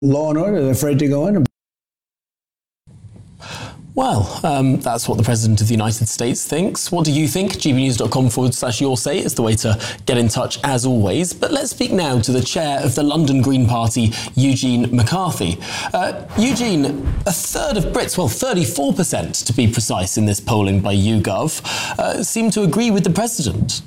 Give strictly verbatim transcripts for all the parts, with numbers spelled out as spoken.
law and order. They're afraid to go in. Well, um, that's what the President of the United States thinks. What do you think? gbnews.com forward slash your say is the way to get in touch as always. But let's speak now to the chair of the London Green Party, Eugene McCarthy. Uh, Eugene, a third of Brits, well, thirty-four percent to be precise in this polling by YouGov, uh, seem to agree with the President.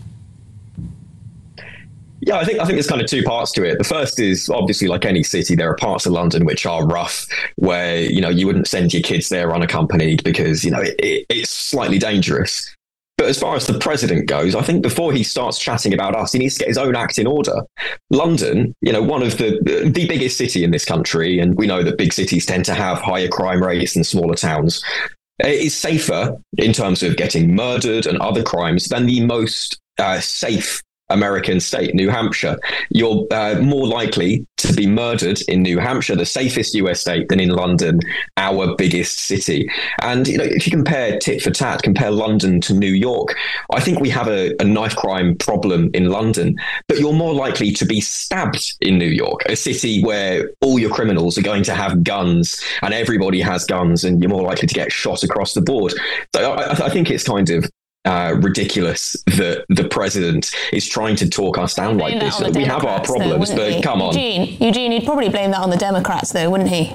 Yeah, I think I think there's kind of two parts to it. The first is obviously, like any city, there are parts of London which are rough, where, you know, you wouldn't send your kids there unaccompanied because, you know, it, it, it's slightly dangerous. But as far as the president goes, I think before he starts chatting about us, he needs to get his own act in order. London, you know, one of the the biggest city in this country, and we know that big cities tend to have higher crime rates than smaller towns, is safer in terms of getting murdered and other crimes than the most uh, safe American state, New Hampshire. You're uh, more likely to be murdered in New Hampshire, the safest U S state, than in London, our biggest city. And, you know, if you compare tit for tat, compare London to New York, I think we have a, a knife crime problem in London, but you're more likely to be stabbed in New York, a city where all your criminals are going to have guns and everybody has guns, and you're more likely to get shot across the board. So I, I think it's kind of Uh, ridiculous that the president is trying to talk us down like this. We have our problems, though, but he? come on. Eugene, Eugene, he'd probably blame that on the Democrats, though, wouldn't he?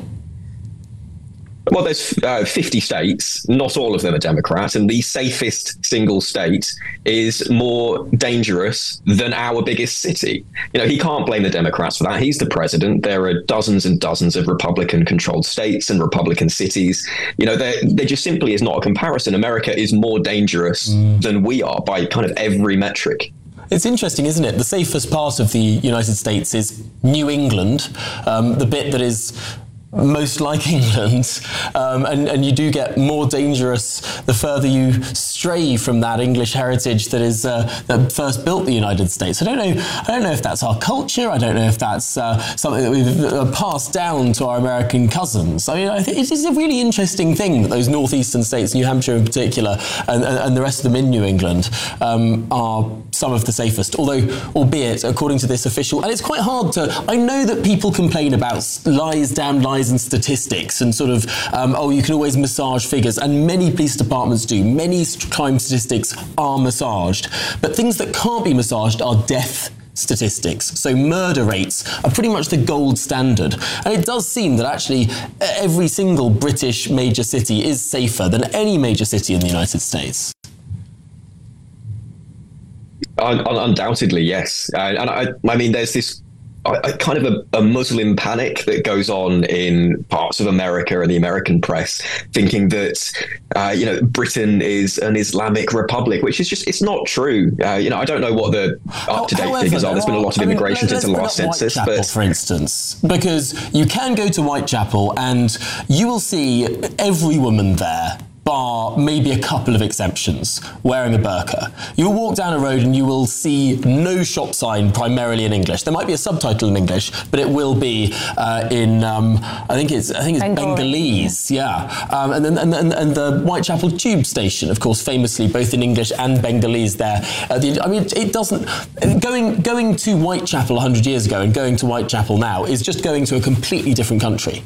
Well, there's uh, fifty states, not all of them are Democrat, and the safest single state is more dangerous than our biggest city. You know, he can't blame the Democrats for that. He's the president. There are dozens and dozens of Republican-controlled states and Republican cities. You know, there, there just simply is not a comparison. America is more dangerous mm. than we are by kind of every metric. It's interesting, isn't it? The safest part of the United States is New England, um, the bit that is most like England, um, and, and you do get more dangerous the further you stray from that English heritage that is uh, that first built the United States. I don't know. I don't know if that's our culture. I don't know if that's uh, something that we've uh, passed down to our American cousins. I mean, I think it is a really interesting thing that those northeastern states, New Hampshire in particular, and, and, and the rest of them in New England, um, are some of the safest. Although, albeit according to this official, and it's quite hard to. I know that people complain about lies, damn lies, and statistics, and sort of, um, oh, you can always massage figures, and many police departments do. Many crime statistics are massaged, but things that can't be massaged are death statistics. So murder rates are pretty much the gold standard. And it does seem that actually every single British major city is safer than any major city in the United States. Un- un- undoubtedly, yes. Uh, and I, I mean, there's this a kind of a, a Muslim panic that goes on in parts of America and the American press, thinking that, uh, you know, Britain is an Islamic republic, which is just, it's not true. Uh, you know, I don't know what the up-to-date However, figures are. There's been a lot of immigration I mean, since the last census. Whitechapel, but for instance, because you can go to Whitechapel and you will see every woman there, bar maybe a couple of exceptions, wearing a burqa. You'll walk down a road and you will see no shop sign primarily in English. There might be a subtitle in English, but it will be uh, in um, I think it's I think it's Bengali. Bengalese, yeah. Um, and then and, and and the Whitechapel tube station, of course, famously both in English and Bengalese. There, uh, the, I mean, it doesn't going going to Whitechapel a hundred years ago and going to Whitechapel now is just going to a completely different country.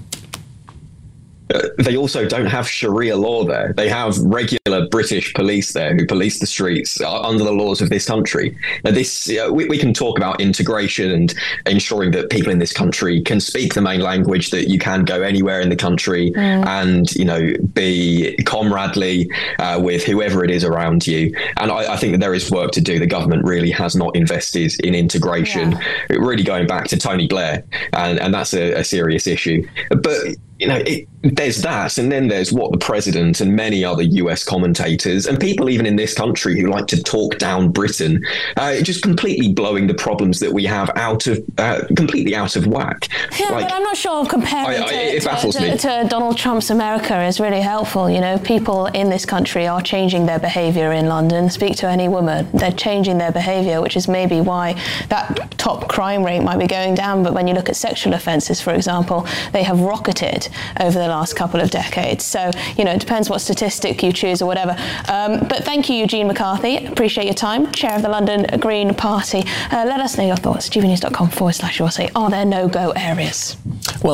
Uh, they also don't have Sharia law there. They have regular British police there who police the streets uh, under the laws of this country. Now, this uh, we, we can talk about integration and ensuring that people in this country can speak the main language, that you can go anywhere in the country mm. and, you know, be comradely uh, with whoever it is around you. And I, I think that there is work to do. The government really has not invested in integration, yeah. really going back to Tony Blair. And, and that's a, a serious issue. But you know, it, there's that, and then there's what the president and many other U S commentators and people even in this country who like to talk down Britain, uh, just completely blowing the problems that we have out of, uh, completely out of whack. Yeah, like, but I'm not sure comparing I, I, to, it to, baffles to, me. to Donald Trump's America is really helpful. You know, people in this country are changing their behaviour in London. Speak to any woman, they're changing their behaviour, which is maybe why that top crime rate might be going down. But when you look at sexual offences, for example, they have rocketed over the last couple of decades. So, you know, it depends what statistic you choose or whatever. Um, but thank you, Eugene McCarthy. Appreciate your time. Chair of the London Green Party. Uh, let us know your thoughts. gbnews.com forward slash your say. Are there no-go areas?